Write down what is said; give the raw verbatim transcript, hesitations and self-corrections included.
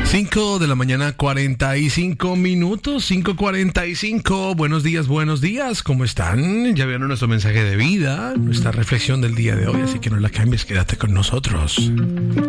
cinco de la mañana, cuarenta y cinco minutos, cinco cuarenta y cinco. Buenos días, buenos días, ¿cómo están? Ya vieron nuestro mensaje de vida, nuestra reflexión del día de hoy, así que no la cambies, quédate con nosotros.